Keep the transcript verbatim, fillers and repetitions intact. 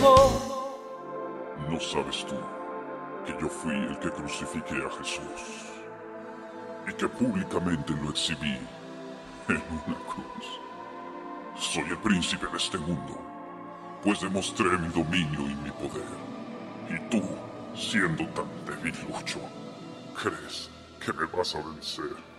tiempo. No sabes tú que yo fui el que crucifiqué a Jesús y que públicamente lo exhibí en una cruz. Soy el príncipe de este mundo, pues demostré mi dominio y mi poder. Y tú, siendo tan debilucho, ¿crees que me vas a vencer?